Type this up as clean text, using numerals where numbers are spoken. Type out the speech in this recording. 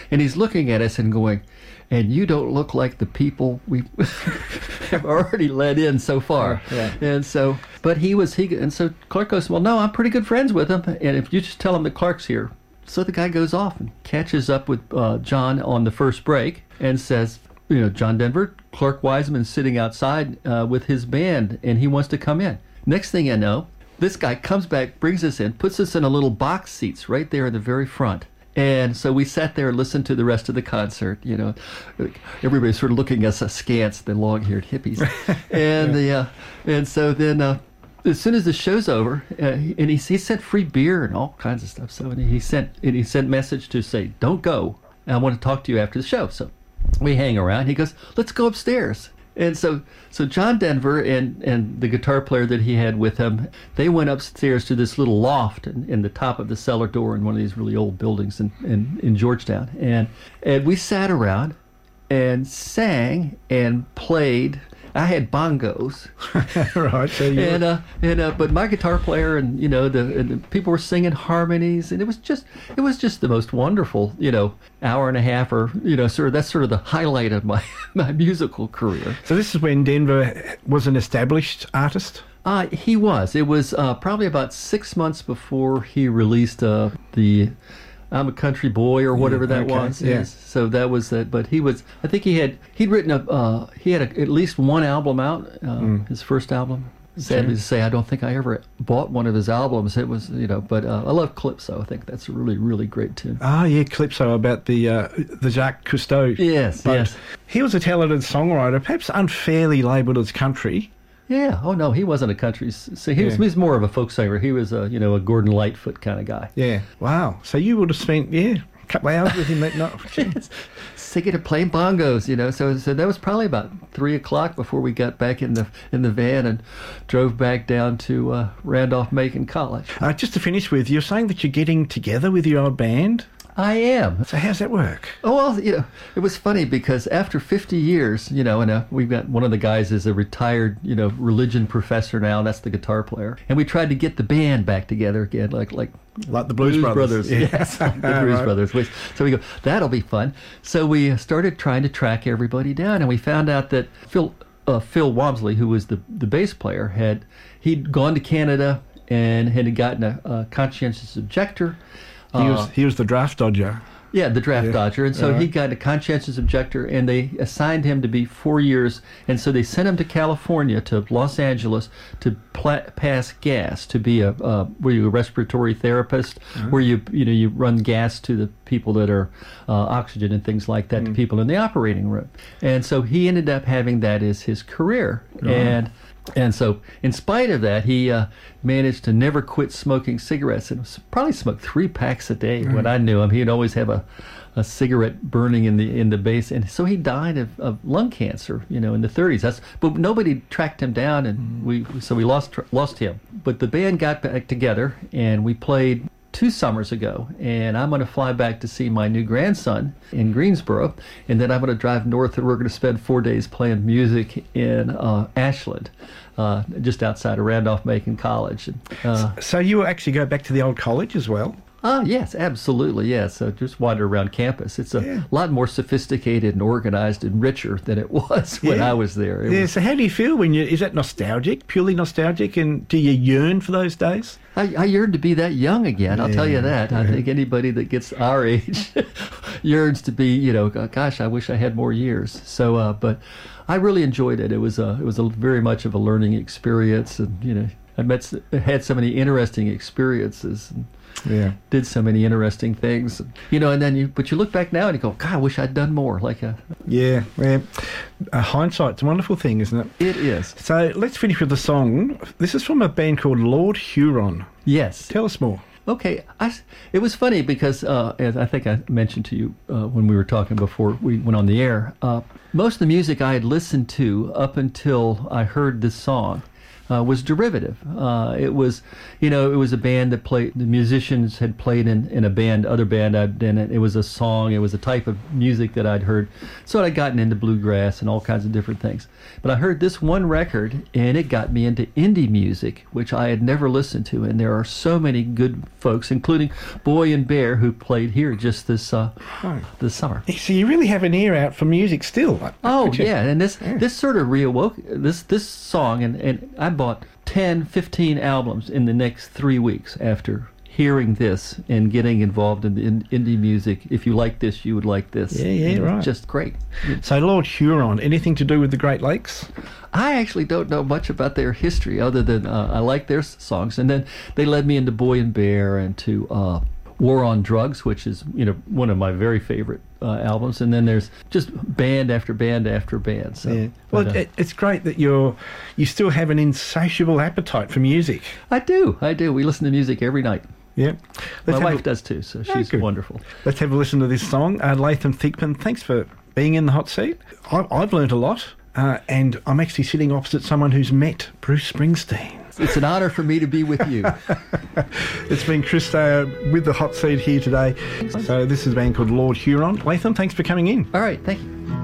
and he's looking at us and going, and you don't look like the people we have already let in so far. Yeah. And so, but and so Clark goes, well, no, I'm pretty good friends with him, and if you just tell him that Clark's here. So the guy goes off and catches up with John on the first break and says, John Denver, Clark Wiseman's sitting outside with his band, and he wants to come in. Next thing I know, this guy comes back, brings us in, puts us in a little box seats right there in the very front. And so we sat there and listened to the rest of the concert. Everybody's sort of looking at us askance, the long-haired hippies. And so then as soon as the show's over, and he sent free beer and all kinds of stuff. So he sent message to say, don't go. I want to talk to you after the show. So we hang around. He goes, let's go upstairs. And so John Denver and the guitar player that he had with him, they went upstairs to this little loft in the top of the cellar door in one of these really old buildings in Georgetown. And we sat around and sang and played. I had bongos, right? So but my guitar player and the people were singing harmonies, and it was just the most wonderful hour and a half, or that's sort of the highlight of my musical career. So this is when Denver was an established artist. He was. It was probably about 6 months before he released the I'm a Country Boy or whatever that was. Yeah. Yes. So that was that. But I think he'd written at least one album out, his first album. Sadly to say, I don't think I ever bought one of his albums. It was, but I love Calypso. I think that's a really, really great tune. Oh, yeah, Calypso, about the Jacques Cousteau. Yes, but yes. He was a talented songwriter, perhaps unfairly labelled as country. Yeah. Oh no, he wasn't a country. So he was more of a folk singer. He was a Gordon Lightfoot kind of guy. Yeah. Wow. So you would have spent a couple of hours with him that night. Singing and playing bongos, So that was probably about 3:00 before we got back in the van and drove back down to Randolph-Macon College. Just to finish with, you're saying that you're getting together with your old band. I am. So how's that work? Oh, well, it was funny because after 50 years, and we've got one of the guys is a retired, religion professor now. That's the guitar player. And we tried to get the band back together again, like the Blues Brothers. Yeah. Yes, the Blues Brothers. So we go, that'll be fun. So we started trying to track everybody down, and we found out that Phil Wamsley, who was the bass player, he'd gone to Canada and had gotten a conscientious objector. He was the draft dodger. Yeah, the draft dodger. And so he got a conscientious objector, and they assigned him to be 4 years. And so they sent him to California, to Los Angeles, to pass gas, to be a respiratory therapist, where you run gas to the people that are oxygen and things like that, to people in the operating room. And so he ended up having that as his career. And so, in spite of that, he managed to never quit smoking cigarettes, and probably smoked 3 packs a day. When I knew him, he'd always have a cigarette burning in the base, and so he died of lung cancer, in the 30s. But nobody tracked him down, and we lost him. But the band got back together, and we played 2 summers ago, and I'm going to fly back to see my new grandson in Greensboro, and then I'm going to drive north, and we're going to spend 4 days playing music in Ashland, just outside of Randolph-Macon College. So you will actually go back to the old college as well? Yes, absolutely, yes. So just wander around campus. It's a lot more sophisticated and organized and richer than it was when I was there. So how do you feel is that nostalgic, purely nostalgic, and do you yearn for those days? I yearn to be that young again, I'll tell you that. I think anybody that gets our age yearns to be, gosh, I wish I had more years. So, but I really enjoyed it. It was a very much of a learning experience, and, I had so many interesting experiences. And did so many interesting things, and then but you look back now and you go, God, I wish I'd done more. Hindsight's a wonderful thing, isn't it? It is. So let's finish with the song. This is from a band called Lord Huron. Yes. Tell us more. Okay, it was funny because, as I think I mentioned to you when we were talking before we went on the air, most of the music I had listened to up until I heard this song, was Derivative. It was, it was a band that played. The musicians had played in a band, other band I'd been in. It was a song. It was a type of music that I'd heard. So I'd gotten into bluegrass and all kinds of different things. But I heard this one record, and it got me into indie music, which I had never listened to. And there are so many good folks, including Boy and Bear, who played here just this summer. So you really have an ear out for music still. Oh, yeah. And this sort of reawoke this song, and I bought 10, 15 albums in the next 3 weeks after hearing this and getting involved in indie music. If you like this, you would like this. Yeah, right. Just great. So Lord Huron, anything to do with the Great Lakes? I actually don't know much about their history other than I like their songs. And then they led me into Boy and Bear and to War on Drugs, which is one of my very favorite albums. And then there's just band after band after band. So, yeah. Well, it's great that you still have an insatiable appetite for music. I do. We listen to music every night. Yeah. My wife does too, so she's wonderful. Let's have a listen to this song. Latham Thigpen, thanks for being in the hot seat. I've learnt a lot, and I'm actually sitting opposite someone who's met Bruce Springsteen. It's an honour for me to be with you. It's been Chris Dyer with the hot seat here today. So this is a band called Lord Huron. Latham, thanks for coming in. All right, thank you.